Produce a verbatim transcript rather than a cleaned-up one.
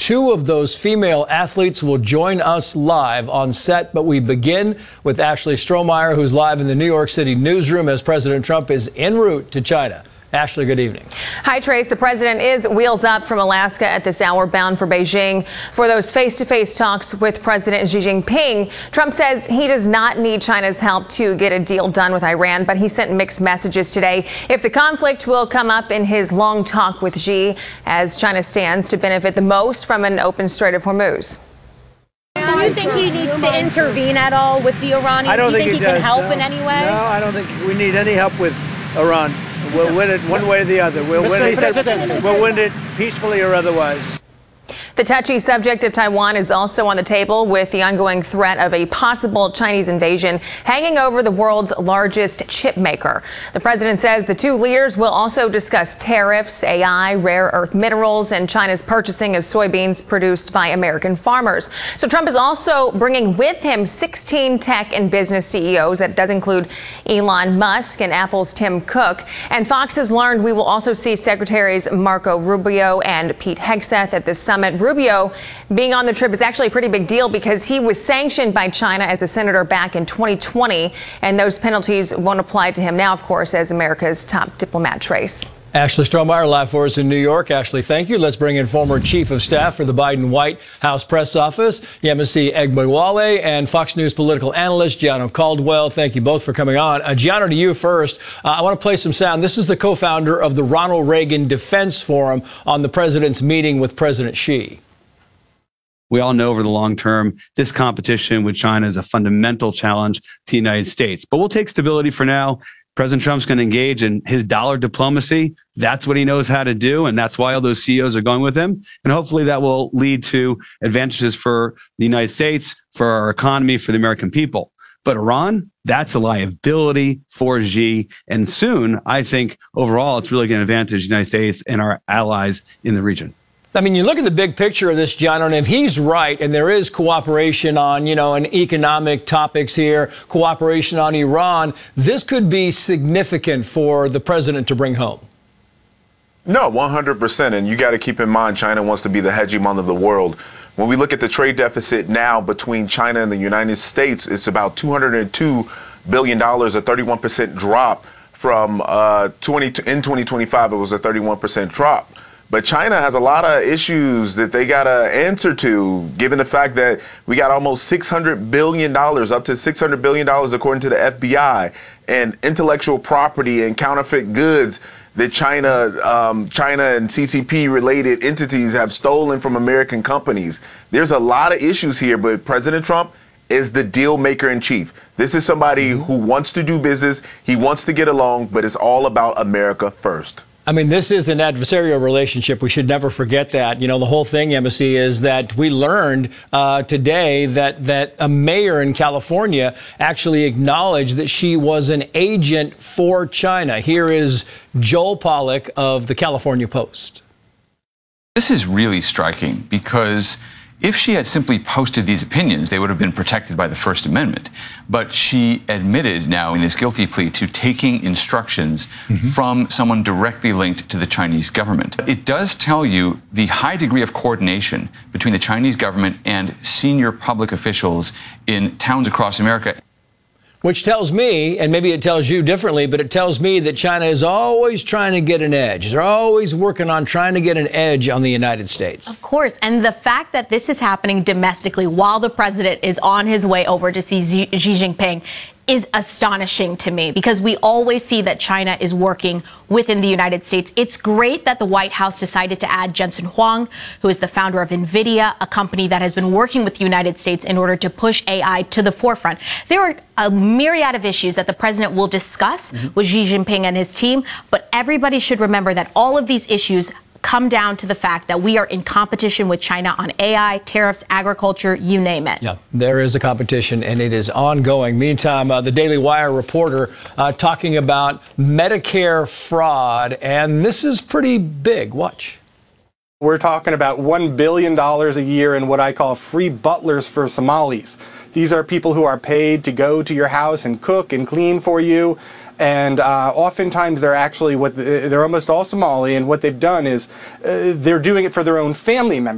two of those female athletes will join us live on set. But we begin with Ashley Strohmeyer, who's live in the New York City newsroom as President Trump is en route to China. Ashley, good evening. Hi, Trace. The president is wheels up from Alaska at this hour, bound for Beijing for those face-to-face talks with President Xi Jinping. Trump says he does not need China's help to get a deal done with Iran, but he sent mixed messages today. If the conflict will come up in his long talk with Xi, as China stands to benefit the most from an open Strait of Hormuz. Do you think he needs to intervene at all with the Iranians? I don't Do you think, think he, he, does, can help no. in any way? No, I don't think we need any help with Iran. We'll win it one way or the other. We'll win it, we'll win it peacefully or otherwise. The touchy subject of Taiwan is also on the table, with the ongoing threat of a possible Chinese invasion hanging over the world's largest chip maker. The president says the two leaders will also discuss tariffs, A I, rare earth minerals, and China's purchasing of soybeans produced by American farmers. So Trump is also bringing with him sixteen tech and business C E Os. That does include Elon Musk and Apple's Tim Cook. And Fox has learned we will also see Secretaries Marco Rubio and Pete Hegseth at the summit. Rubio being on the trip is actually a pretty big deal because he was sanctioned by China as a senator back in twenty twenty, and those penalties won't apply to him now, of course, as America's top diplomat. Trace. Ashley Strohmeyer live for us in New York. Ashley, thank you. Let's bring in former chief of staff for the Biden White House press office, Yemisi Egbewale, and Fox News political analyst Gianno Caldwell. Thank you both for coming on. Uh, Gianno, to you first. Uh, I want to play some sound. This is the co-founder of the Ronald Reagan Defense Forum on the president's meeting with President Xi. We all know over the long term, this competition with China is a fundamental challenge to the United States. But we'll take stability for now. President Trump's going to engage in his dollar diplomacy. That's what he knows how to do. And that's why all those C E Os are going with him. And hopefully that will lead to advantages for the United States, for our economy, for the American people. But Iran, that's a liability for Xi. And soon, I think overall, it's really going to advantage the United States and our allies in the region. I mean, you look at the big picture of this, John, and if he's right, and there is cooperation on, you know, an economic topics here, cooperation on Iran, this could be significant for the president to bring home. No, one hundred percent. And you got to keep in mind, China wants to be the hegemon of the world. When we look at the trade deficit now between China and the United States, it's about two hundred two billion dollars, a thirty-one percent drop from uh, twenty in twenty twenty-five. It was a thirty-one percent drop. But China has a lot of issues that they got to answer to, given the fact that we got almost six hundred billion dollars, up to six hundred billion dollars, according to the F B I, and intellectual property and counterfeit goods that China, um, China and C C P-related entities have stolen from American companies. There's a lot of issues here, but President Trump is the deal maker in chief. This is somebody who wants to do business. He wants to get along, but it's all about America first. I mean, this is an adversarial relationship. We should never forget that. You know, the whole thing, Embassy, is that we learned uh, today that that a mayor in California actually acknowledged that she was an agent for China. Here is Joel Pollack of the California Post. This is really striking because if she had simply posted these opinions, they would have been protected by the First Amendment. But she admitted now in this guilty plea to taking instructions mm-hmm. from someone directly linked to the Chinese government. It does tell you the high degree of coordination between the Chinese government and senior public officials in towns across America. Which tells me, and maybe it tells you differently, but it tells me that China is always trying to get an edge. They're always working on trying to get an edge on the United States. Of course. And the fact that this is happening domestically while the president is on his way over to see Xi Jinping is astonishing to me, because we always see that China is working within the United States. It's great that the White House decided to add Jensen Huang, who is the founder of NVIDIA, a company that has been working with the United States in order to push A I to the forefront. There are a myriad of issues that the president will discuss mm-hmm. with Xi Jinping and his team, but everybody should remember that all of these issues come down to the fact that we are in competition with China on A I, tariffs, agriculture, you name it. Yeah, there is a competition, and it is ongoing. Meantime, uh, the Daily Wire reporter uh, talking about Medicare fraud, and this is pretty big. Watch. We're talking about one billion dollars a year in what I call free butlers for Somalis. These are people who are paid to go to your house and cook and clean for you. And uh, oftentimes they're actually what the, they're almost all Somali, and what they've done is uh, they're doing it for their own family members.